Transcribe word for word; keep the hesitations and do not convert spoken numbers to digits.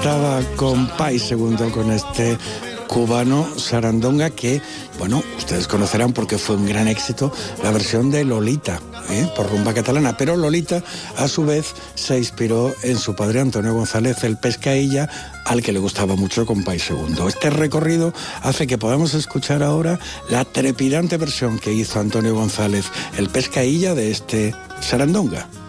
estaba Compay Segundo con este cubano Sarandonga que, bueno, ustedes conocerán porque fue un gran éxito la versión de Lolita, ¿eh? por Rumba Catalana, pero Lolita a su vez se inspiró en su padre Antonio González, el Pescailla, al que le gustaba mucho Compay Segundo. Este recorrido hace que podamos escuchar ahora la trepidante versión que hizo Antonio González, el Pescailla, de este Sarandonga.